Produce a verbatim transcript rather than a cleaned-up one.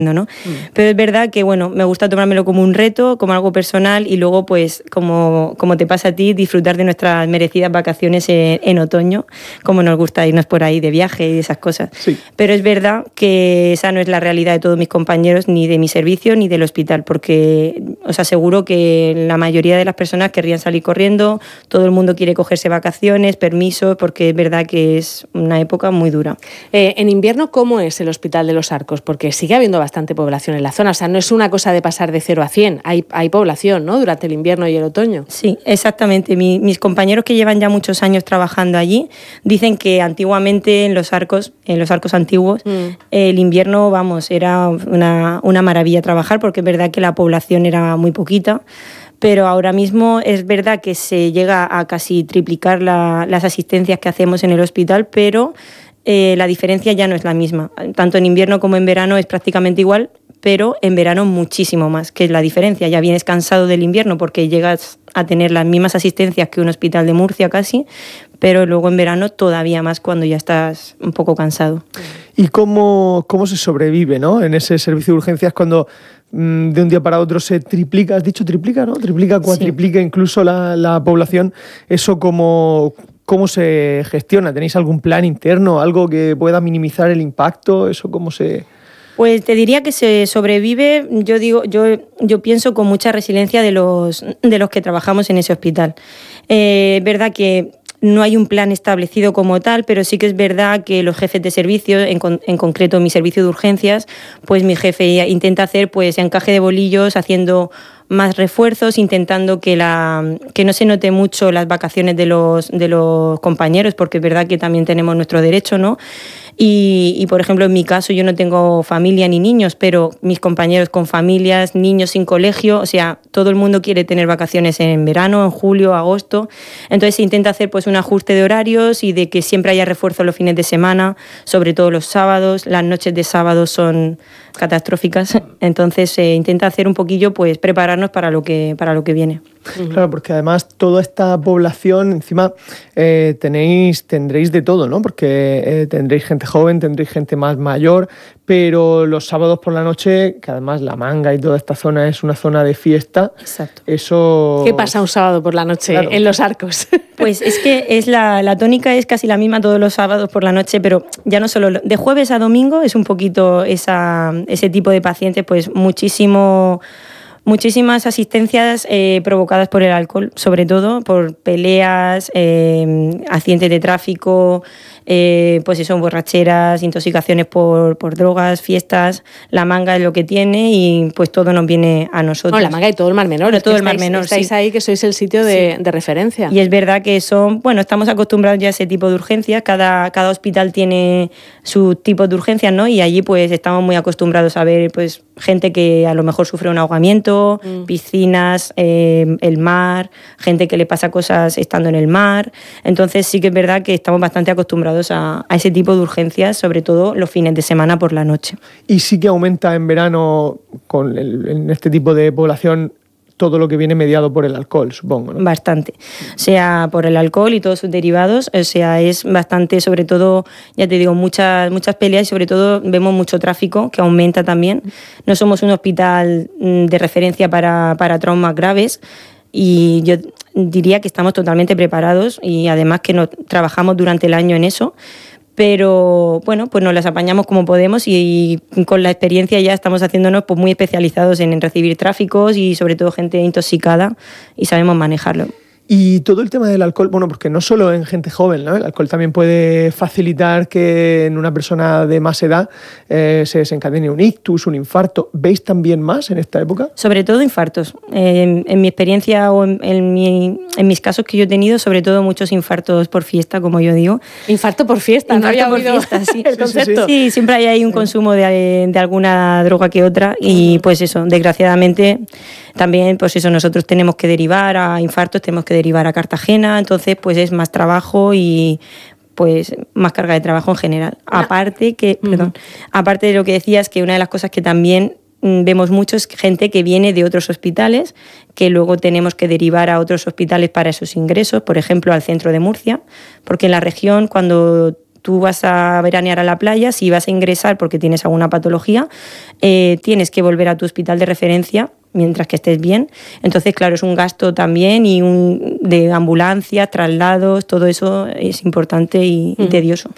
¿no? Mm. Pero es verdad que, bueno, me gusta tomármelo como un reto, como algo personal y luego, pues, como, como te pasa a ti, disfrutar de nuestras merecidas vacaciones en, en otoño, como nos gusta irnos por ahí de viaje y esas cosas. Sí. Pero es verdad que esa no es la realidad de todos mis compañeros, ni de mi servicio, ni del hospital, porque os aseguro que la mayoría de las personas querrían salir corriendo, todo el mundo quiere cogerse vacaciones, permisos, porque es verdad que es una época muy dura. Eh, en invierno, ¿cómo es el Hospital de los Arcos? Porque sigue habiendo bastante bastante población en la zona, o sea, no es una cosa de pasar de cero a cien, hay, hay población, ¿no?, durante el invierno y el otoño. Sí, exactamente. Mi, mis compañeros que llevan ya muchos años trabajando allí dicen que antiguamente en los arcos, en los arcos antiguos, mm. el invierno, vamos, era una, una maravilla trabajar, porque es verdad que la población era muy poquita, pero ahora mismo es verdad que se llega a casi triplicar la, las asistencias que hacemos en el hospital, pero Eh, la diferencia ya no es la misma. Tanto en invierno como en verano es prácticamente igual, pero en verano muchísimo más, que es la diferencia. Ya vienes cansado del invierno porque llegas a tener las mismas asistencias que un hospital de Murcia casi, pero luego en verano todavía más cuando ya estás un poco cansado. ¿Y cómo, cómo se sobrevive, ¿no?, en ese servicio de urgencias cuando mmm, de un día para otro se triplica, has dicho triplica, ¿no? Triplica, cuatriplica sí. incluso la, la población? ¿Eso cómo, cómo se gestiona? ¿Tenéis algún plan interno, algo que pueda minimizar el impacto? ¿Eso cómo se...? Pues te diría que se sobrevive, yo digo, yo, yo pienso con mucha resiliencia de los, de los que trabajamos en ese hospital. Eh, es verdad que no hay un plan establecido como tal, pero sí que es verdad que los jefes de servicio, en, con, en concreto mi servicio de urgencias, pues mi jefe intenta hacer pues encaje de bolillos, haciendo más refuerzos, intentando que, la, que no se note mucho las vacaciones de los, de los compañeros, porque es verdad que también tenemos nuestro derecho, ¿no? Y, y, por ejemplo, en mi caso yo no tengo familia ni niños, pero mis compañeros con familias, niños sin colegio, o sea, todo el mundo quiere tener vacaciones en verano, en julio, agosto. Entonces se intenta hacer pues un ajuste de horarios y de que siempre haya refuerzo los fines de semana, sobre todo los sábados. Las noches de sábado son catastróficas, entonces se intenta hacer un poquillo, pues prepararnos para lo que, para lo que viene. Claro, porque además toda esta población, encima eh, tenéis, tendréis de todo, ¿no? Porque eh, tendréis gente joven, tendréis gente más mayor, pero los sábados por la noche, que además La Manga y toda esta zona es una zona de fiesta. Exacto. Eso... ¿Qué pasa un sábado por la noche claro. en los Arcos? Pues es que es la, la tónica es casi la misma todos los sábados por la noche, pero ya no solo de jueves a domingo es un poquito esa, ese tipo de pacientes, pues muchísimo... Muchísimas asistencias eh, provocadas por el alcohol, sobre todo por peleas, eh, accidentes de tráfico, eh, pues eso, borracheras, intoxicaciones por, por drogas, fiestas. La Manga es lo que tiene y pues todo nos viene a nosotros. No, La Manga y todo el Mar Menor. Pero todo el estáis, Mar Menor, estáis sí. ahí que sois el sitio de, sí. de referencia. Y es verdad que son, bueno, estamos acostumbrados ya a ese tipo de urgencias. Cada, cada hospital tiene su tipo de urgencias, ¿no? Y allí pues estamos muy acostumbrados a ver pues gente que a lo mejor sufre un ahogamiento, mm. piscinas, eh, el mar, gente que le pasa cosas estando en el mar. Entonces sí que es verdad que estamos bastante acostumbrados a, a ese tipo de urgencias, sobre todo los fines de semana por la noche. Y sí que aumenta en verano con el, en este tipo de población todo lo que viene mediado por el alcohol, supongo, ¿no? Bastante. O sea, por el alcohol y todos sus derivados, o sea, es bastante, sobre todo, ya te digo, muchas, muchas peleas y sobre todo vemos mucho tráfico, que aumenta también. No somos un hospital de referencia para, para traumas graves y yo diría que estamos totalmente preparados y además que no, trabajamos durante el año en eso. Pero bueno, pues nos las apañamos como podemos y, y con la experiencia ya estamos haciéndonos pues muy especializados en, en recibir tráficos y sobre todo gente intoxicada y sabemos manejarlo. Y todo el tema del alcohol, bueno, porque no solo en gente joven, ¿no? El alcohol también puede facilitar que en una persona de más edad eh, se desencadene un ictus, un infarto. ¿Veis también más en esta época? Sobre todo infartos. Eh, en, en mi experiencia o en, en, mi, en mis casos que yo he tenido, sobre todo muchos infartos por fiesta, como yo digo. Infarto por fiesta, infarto no había por oído fiesta, sí. el concepto. Sí, sí, siempre hay ahí un consumo de, de alguna droga que otra y pues eso, desgraciadamente también pues eso, nosotros tenemos que derivar a infartos, tenemos que derivar a Cartagena, entonces pues es más trabajo y pues más carga de trabajo en general. No. Aparte que, uh-huh. perdón, aparte de lo que decías, que una de las cosas que también vemos mucho es gente que viene de otros hospitales, que luego tenemos que derivar a otros hospitales para esos ingresos, por ejemplo al centro de Murcia, porque en la región cuando tú vas a veranear a la playa, si vas a ingresar porque tienes alguna patología, eh, tienes que volver a tu hospital de referencia mientras que estés bien. Entonces, claro, es un gasto también y un de ambulancias, traslados, todo eso es importante y, y tedioso.